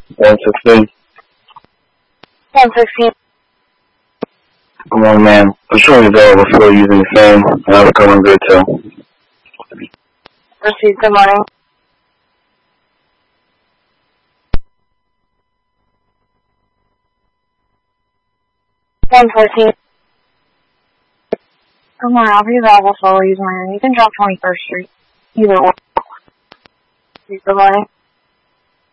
116. 116. Good morning, ma'am. I'm showing you available for using the phone, and I was calling good too. Proceed. Good morning. Good morning. I'll be available for using my own. You can drop 21st Street. Either or. Good morning.